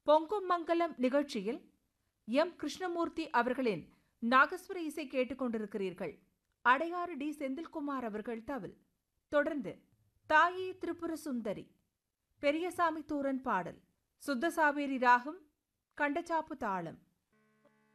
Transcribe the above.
பொங்கும் மங்கலம் நிகழ்ச்சியில் எம் கிருஷ்ணமூர்த்தி அவர்களின் நாகஸ்வர இசை கேட்டுக்கொண்டிருக்கிறீர்கள். அடையாறு டி செந்தில்குமார் அவர்கள் தவில். தொடர்ந்து தாயே திரிபுர சுந்தரி பெரியசாமி தூரன் பாடல். சுத்த சாவேரி ராகம், கண்டச்சாப்பு தாளம்.